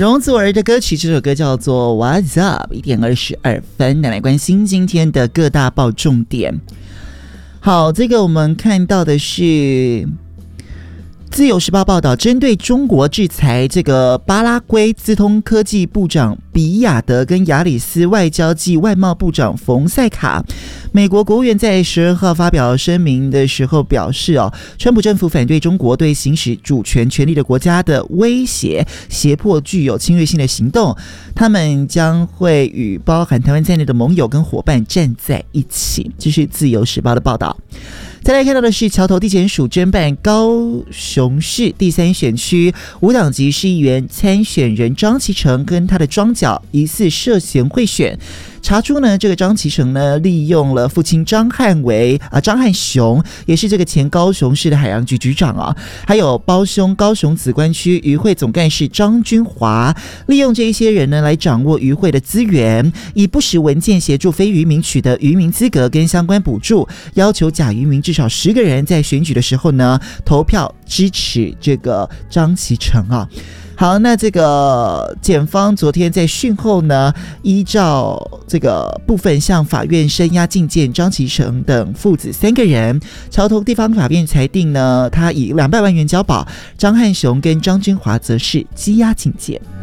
容祖儿的歌曲，这首歌叫做 What's Up， 1:22。来关心今天的各大报重点。好，这个我们看到的是自由时报报道，针对中国制裁这个巴拉圭资通科技部长比亚德跟亚里斯外交暨外贸部长冯塞卡，美国国务院在12号发表声明的时候表示，川普政府反对中国对行使主权权利的国家的威胁、胁迫具有侵略性的行动，他们将会与包含台湾在内的盟友跟伙伴站在一起。这是自由时报的报道。再来看到的是桥头地检署侦办高雄市第3选区无党籍市议员参选人张其成跟他的庄脚疑似涉嫌贿选，查出呢这个张其成呢利用了父亲张汉雄，也是这个前高雄市的海洋局局长啊，还有胞兄高雄梓官区渔会总干事张君华，利用这一些人呢来掌握渔会的资源，以不实文件协助非渔民取得渔民资格跟相关补助，要求假渔民至少10个人在选举的时候呢投票支持这个张其成啊。好，那这个检方昨天在讯后呢，依照这个部分向法院声押禁见张其成等父子3个人。桥头地方法院裁定呢，他以200万元交保，张汉雄跟张君华则是羁押禁见。